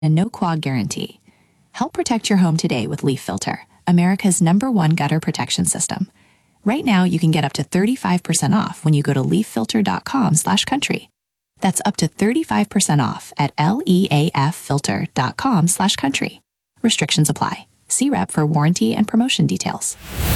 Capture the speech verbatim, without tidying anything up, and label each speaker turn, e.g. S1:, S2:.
S1: a no-clog guarantee. Help protect your home today with Leaf Filter, America's number one gutter protection system. Right now, you can get up to thirty-five percent off when you go to leaf filter dot com slash country. That's up to thirty-five percent off at leaf filter dot com slash country. Restrictions apply. See rep for warranty and promotion details.